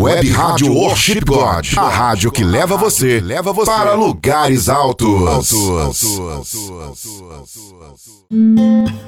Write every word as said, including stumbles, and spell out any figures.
Web Rádio Worship God, a rádio que leva você para lugares altos.